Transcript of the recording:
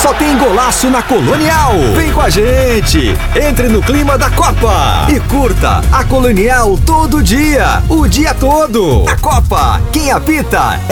só tem golaço na Colonial. Vem com a gente, entre no clima da Copa e curta a Colonial todo dia, o dia todo. A Copa, quem apita